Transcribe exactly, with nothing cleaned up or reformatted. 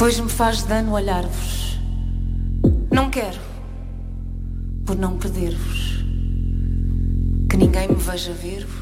Pois me faz dano olhar-vos. Não quero, por não perder-vos, que ninguém me veja ver-vos.